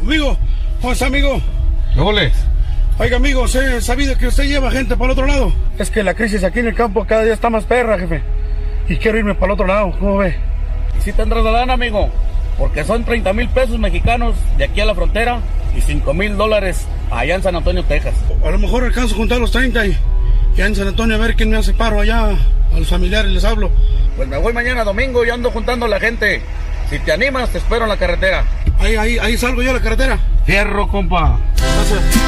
Amigo, ¿cómo está, amigo? ¿Cómo le? Oiga, amigo, ¿se ha sabido que usted lleva gente para el otro lado? Es que la crisis aquí en el campo cada día está más perra, jefe. Y quiero irme para el otro lado, ¿cómo ve? Sí tendrás la lana, amigo, porque son 30,000 pesos mexicanos de aquí a la frontera y $5,000 allá en San Antonio, Texas. A lo mejor alcanzo a juntar los 30 y en San Antonio a ver quién me hace paro allá. A los familiares les hablo. Pues me voy mañana domingo y ando juntando a la gente. Si te animas, te espero en la carretera. Ahí salgo yo a la carretera. Fierro, compa. Gracias.